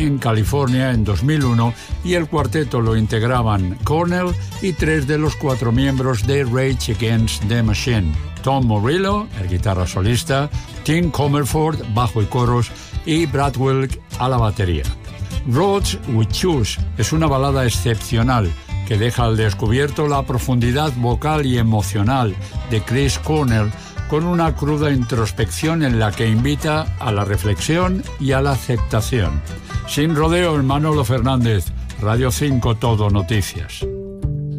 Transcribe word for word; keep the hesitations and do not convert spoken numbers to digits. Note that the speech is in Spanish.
en California en dos mil uno y el cuarteto lo integraban Cornell y tres de los cuatro miembros de Rage Against the Machine: Tom Morello, el guitarra solista, Tim Comerford, bajo y coros, y Brad Wilk a la batería. Roads We Choose es una balada excepcional que deja al descubierto la profundidad vocal y emocional de Chris Cornell, con una cruda introspección en la que invita a la reflexión y a la aceptación. Sin rodeo, Manolo Fernández, Radio cinco Todo Noticias.